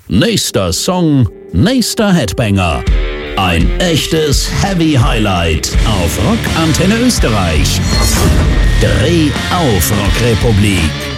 nächster Song, nächster Headbanger. Ein echtes Heavy Highlight auf Rock Antenne Österreich. Dreh auf Rockrepublik.